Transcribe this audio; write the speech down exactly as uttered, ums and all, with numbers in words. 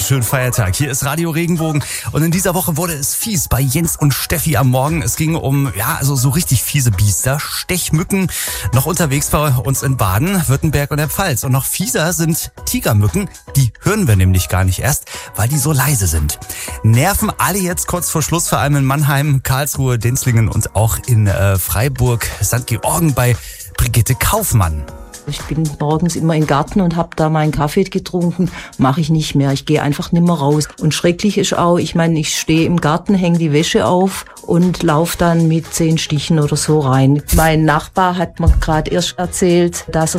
schönen Feiertag. Hier ist Radio Regenbogen und in dieser Woche wurde es fies bei Jens und Steffi am Morgen. Es ging um, ja, also so richtig fiese Biester, Stechmücken, noch unterwegs bei uns in Baden, Württemberg und der Pfalz. Und noch fieser sind Tigermücken, die hören wir nämlich gar nicht erst, weil die so leise sind. Nerven alle jetzt kurz vor Schluss, vor allem in Mannheim, Karlsruhe, Denzlingen und auch in äh, Freiburg, Sankt Georgen bei Brigitte Kaufmann. Ich bin morgens immer im Garten und habe da meinen Kaffee getrunken. Mache ich nicht mehr. Ich gehe einfach nicht mehr raus. Und schrecklich ist auch, ich meine, ich stehe im Garten, hänge die Wäsche auf und laufe dann mit zehn Stichen oder so rein. Mein Nachbar hat mir gerade erst erzählt, dass er